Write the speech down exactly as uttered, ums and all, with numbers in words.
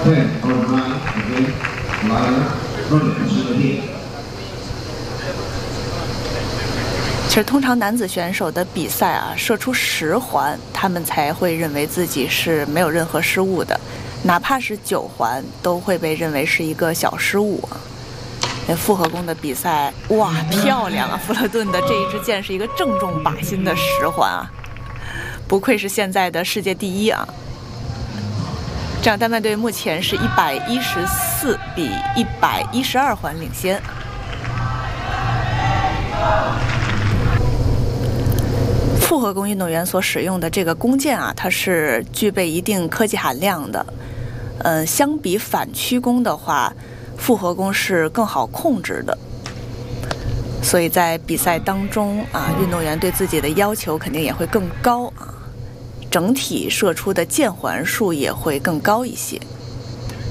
其实，通常男子选手的比赛啊，射出十环，他们才会认为自己是没有任何失误的，哪怕是九环，都会被认为是一个小失误啊。那复合弓的比赛，哇，漂亮啊！弗勒顿的这一支箭是一个正中靶心的十环啊，不愧是现在的世界第一啊！这样，丹麦队目前是一百一十四比一百一十二环领先。复合弓运动员所使用的这个弓箭啊，它是具备一定科技含量的。呃，相比反曲弓的话，复合弓是更好控制的。所以在比赛当中啊，运动员对自己的要求肯定也会更高啊，整体射出的箭环数也会更高一些。